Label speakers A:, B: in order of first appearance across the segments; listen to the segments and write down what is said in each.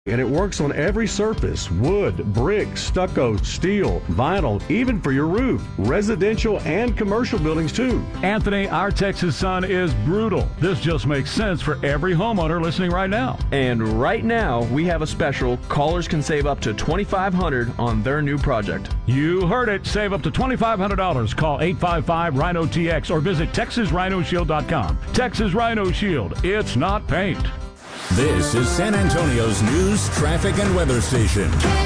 A: And it works on every surface: wood, brick, stucco, steel, vinyl, even for your roof. Residential and commercial buildings too.
B: Anthony, our Texas sun is brutal. This just makes sense for every homeowner listening right now.
C: And right now, we have a special. Callers can save up to $2,500 on their new project.
B: You heard it. Save up to $2,500. Call 855-RHINO-TX or visit TexasRhinoShield.com. Texas Rhino Shield. It's not paint.
D: This is San Antonio's news, traffic, and weather station.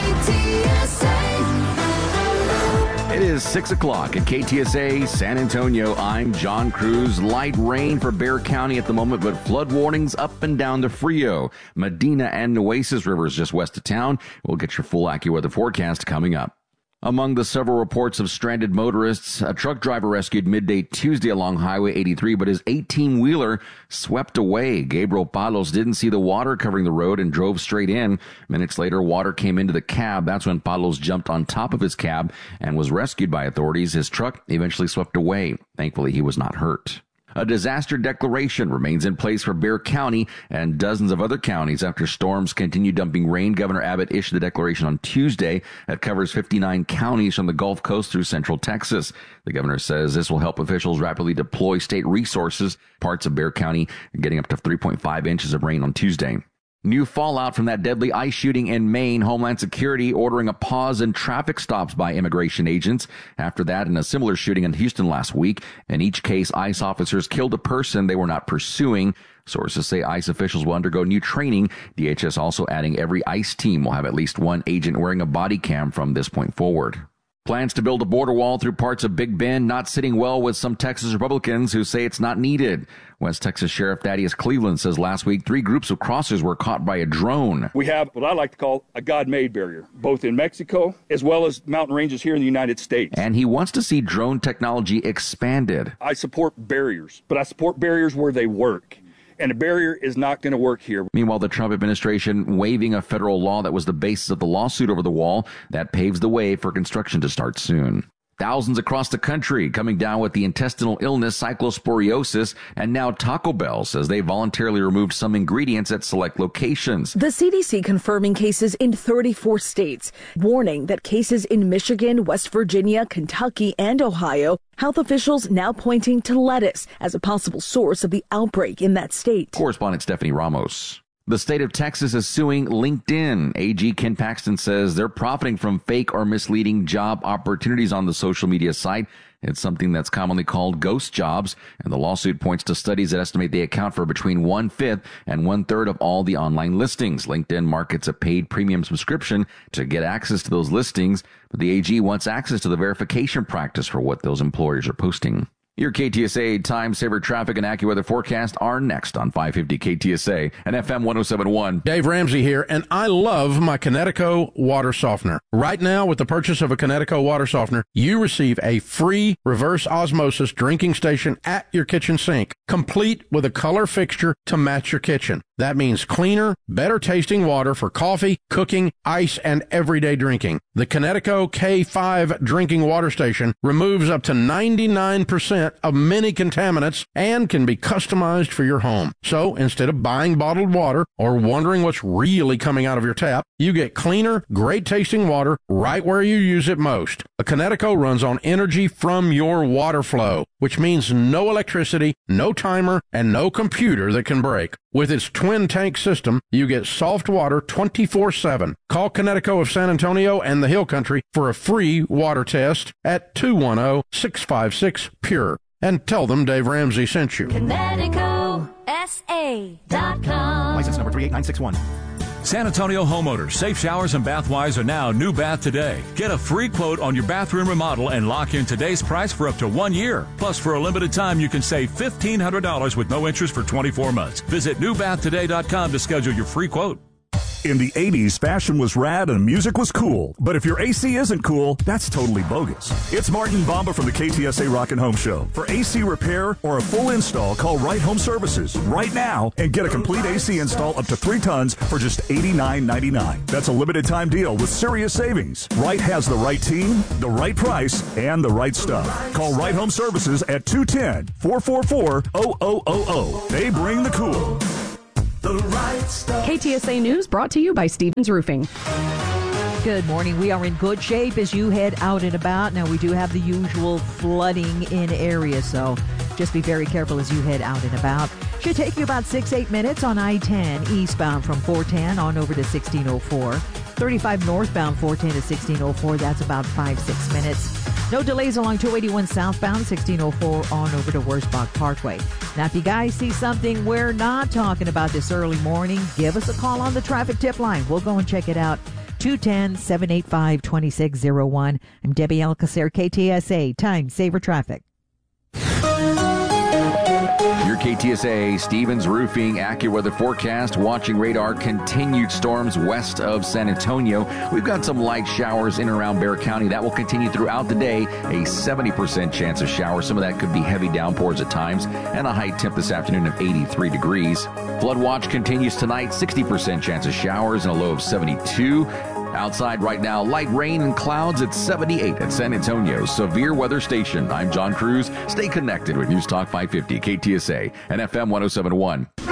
E: It is 6 o'clock at KTSA San Antonio. I'm John Cruz. Light rain for Bexar County at the moment, but flood warnings up and down the Frio, Medina, and Nueces rivers just west of town. We'll get your full AccuWeather forecast coming up. Among the several reports of stranded motorists, a truck driver rescued midday Tuesday along Highway 83, but his 18-wheeler swept away. Gabriel Palos didn't see the water covering the road and drove straight in. Minutes later, water came into the cab. That's when Palos jumped on top of his cab and was rescued by authorities. His truck eventually swept away. Thankfully, he was not hurt. A disaster declaration remains in place for Bexar County and dozens of other counties after storms continue dumping rain. Governor Abbott issued the declaration on Tuesday that covers 59 counties from the Gulf Coast through central Texas. The governor says this will help officials rapidly deploy state resources. Parts of Bexar County getting up to 3.5 inches of rain on Tuesday. New fallout from that deadly ICE shooting in Maine. Homeland Security ordering a pause in traffic stops by immigration agents. After that, in a similar shooting in Houston last week. In each case, ICE officers killed a person they were not pursuing. Sources say ICE officials will undergo new training. DHS also adding every ICE team will have at least one agent wearing a body cam from this point forward. Plans to build a border wall through parts of Big Bend not sitting well with some Texas Republicans who say it's not needed. West Texas Sheriff Thaddeus Cleveland says last week 3 groups of crossers were caught by a drone.
F: We have what I like to call a God-made barrier, both in Mexico as well as mountain ranges here in the United States.
E: And he wants to see drone technology expanded.
F: I support barriers, but I support barriers where they work. And a barrier is not going to work here.
E: Meanwhile, the Trump administration waiving a federal law that was the basis of the lawsuit over the wall that paves the way for construction to start soon. Thousands across the country coming down with the intestinal illness cyclosporiosis, and now Taco Bell says they voluntarily removed some ingredients at select locations.
G: The CDC confirming cases in 34 states, warning that cases in Michigan, West Virginia, Kentucky, and Ohio. Health officials now pointing to lettuce as a possible source of the outbreak in that state.
E: Correspondent Stephanie Ramos. The state of Texas is suing LinkedIn. AG Ken Paxton says they're profiting from fake or misleading job opportunities on the social media site. It's something that's commonly called ghost jobs, and the lawsuit points to studies that estimate they account for between 1/5 and 1/3 of all the online listings. LinkedIn markets a paid premium subscription to get access to those listings, but the AG wants access to the verification practice for what those employers are posting. Your KTSA Time Saver Traffic and AccuWeather forecast are next on 550 KTSA and FM 107.1.
H: Dave Ramsey here, and I love my Kinetico water softener. Right now, with the purchase of a Kinetico water softener, you receive a free reverse osmosis drinking station at your kitchen sink, complete with a color fixture to match your kitchen. That means cleaner, better tasting water for coffee, cooking, ice, and everyday drinking. The Kinetico K5 drinking water station removes up to 99% of many contaminants and can be customized for your home. So instead of buying bottled water or wondering what's really coming out of your tap, you get cleaner, great tasting water right where you use it most. A Kinetico runs on energy from your water flow, which means no electricity, no timer, and no computer that can break. With its twin tank system, you get soft water 24/7. Call Kinetico of San Antonio and the Hill Country for a free water test at 210-656-PURE. And tell them Dave Ramsey sent you.
I: KineticoSA.com.
J: License number 38961.
B: San Antonio homeowners, Safe Showers and Bathwise are now New Bath Today. Get a free quote on your bathroom remodel and lock in today's price for up to 1 year. Plus, for a limited time, you can save $1,500 with no interest for 24 months. Visit newbathtoday.com to schedule your free quote.
K: In the 80s, fashion was rad and music was cool. But if your AC isn't cool, that's totally bogus. It's Martin Bomba from the KTSA Rockin' Home Show. For AC repair or a full install, call Right Home Services right now and get a complete AC install up to 3 tons for just $89.99. That's a limited time deal with serious savings. Right has the right team, the right price, and the right stuff. Call Right Home Services at 210-444-0000. They bring the cool.
I: The right stuff.
J: KTSA News brought to you by Stevens Roofing.
L: Good morning. We are in good shape as you head out and about. Now, we do have the usual flooding in areas, so just be very careful as you head out and about. Should take you about 6-8 minutes on I-10 eastbound from 410 on over to 1604. 35 northbound 410 to 1604. That's about 5-6 minutes. No delays along 281 southbound 1604 on over to Wurzbach Parkway. Now, if you guys see something we're not talking about this early morning, give us a call on the traffic tip line. We'll go and check it out. 210-785-2601. I'm Debbie Alcacer, KTSA, Time Saver Traffic.
E: Your KTSA Stevens Roofing AccuWeather forecast. Watching radar, continued storms west of San Antonio. We've got some light showers in and around Bexar County. That will continue throughout the day. A 70% chance of showers. Some of that could be heavy downpours at times. And a high temp this afternoon of 83 degrees. Flood watch continues tonight. 60% chance of showers and a low of 72. Outside right now, light rain and clouds at 78 at San Antonio's Severe Weather Station. I'm John Cruz. Stay connected with News Talk 550, KTSA, and FM 107.1.